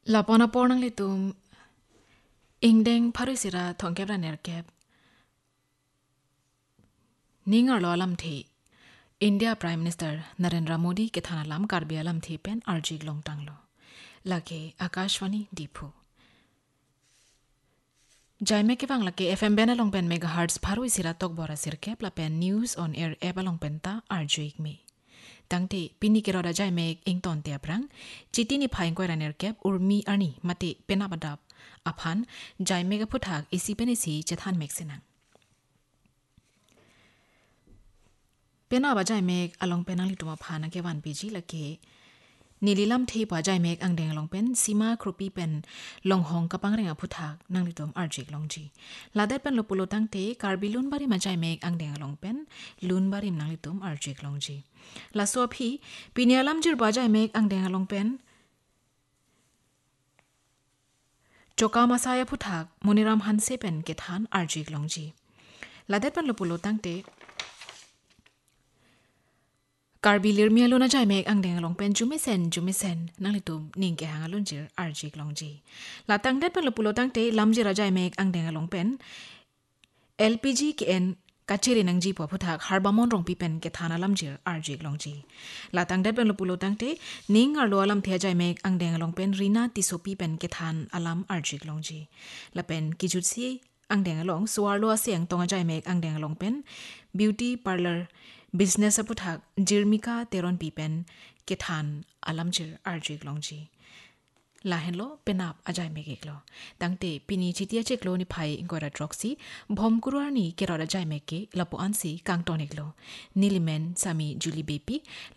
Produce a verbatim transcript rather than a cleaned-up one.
ลาปอนาปอนังเลตุมอิงเดงพาริสิราทองแก็บระเนรแก็บนิ่งอรลอลัมเทอินเดีย Prime Minister นเรนทราโมดีเกธานาลัมการเบียลัมเทเป็นอาร์จิกลงตังโลลาเกอากาชวานีดีพูใจไม่เก็บังลาเก เอฟ เอ็ม เบนลงเป็นเมกะฮัร์ตส์พารุสิราตกบอระสิรแก็บลาเป็น News on Air เอเบลงเป็นตาอาร์จิกมีตั้งที่ปินิเกรอดาใจเมกอิงตอนเตียบรังจิตินิพายงกวยระเนรแก็บอุรมีอานีมาติเป็นอาบดับอภันใจเมกะพุทธักอิสิเป็นอิสิเจทันเมกสินังเป็นอาบใจเมกอลองเป็นนังลิตุมาพานักเกวันปีจีละเกนิลิลัมเทปว่าใจเมกอังเดงลองเป็นซีมาครูปีเป็นลองหองกับปังเรงอพุทธักนังลิตุมอาร์จิกลองจีลาเดเป็นลปุโลตั้งเตการบิลุนบาริมาใจเมกอังเดงลองเป็นลุนบาริมนังลิตุมอาร์จิกลองจีลาโซพีปีเนียลัมจิรบาใจเมกอังเดงลองเป็นจกามาสายพุทธักมุนิรามฮันเซเป็นเกธานอาร์จิกลองจีลาเดเป็นลปุโลตั้งเตการบิลิร์มียลุนใจเมกอังเดงลงเป็นจุมิเซนจุมิเซนนั่งลิตุมนิงเกหังลุนจิรอาร์จิกลองจีลาตังเด็ดเป็นลปุโลตั้งเตลัมจิราใจเมกอังเดงลงเป็น แอล พี จี เกนกัจเจรินังจีปัวพุทธักฮาร์บามอนรงปีเป็นเกธานาลัมจิรอาร์จิกลองจีลาตังเด็ดเป็นลปุโลตั้งเตนิงอาร์ลัวลัมเทียใจเมกอังเดงลงเป็นรีนาติโซปีเป็นเกธานอาลัมอาร์จิกลองจีลาเป็นกิจุดซีอังเดงลงสวาลัวเสียงตรงใจเมกอังเดงลงเป็นบิวตี้พาร์ลอร์business aputhak jirmika teron pipen kethan alamjir arjik longji lahenlo penap ajai megeklo tangte pini chitia cheklo ni phai ingora droxy bhom kurani kerora jai meke lapo ansi kangtoneklo nilimen sami juli bepi